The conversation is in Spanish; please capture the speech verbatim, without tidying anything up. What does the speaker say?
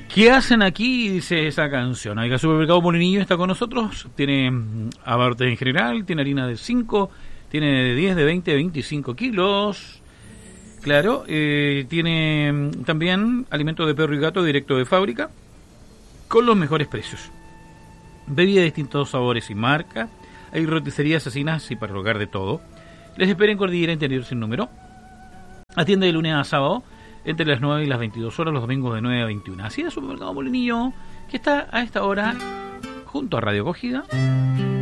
¿Qué hacen aquí? Dice esa canción. Oiga, Supermercado Molinillo está con nosotros. Tiene abarrotes en general, tiene harina de cinco, tiene de diez, de veinte, de veinticinco kilos. Claro, eh, tiene también alimentos de perro y gato directo de fábrica con los mejores precios. Bebida de distintos sabores y marcas. Hay roticerías asesinas y para el hogar de todo. Les espera en Cordillera Interior sin número. Atiende de lunes a sábado entre las nueve y las veintidós horas, los domingos de nueve a veintiuna. Así es, Supermercado Molinillo, que está a esta hora junto a Radio Cogida.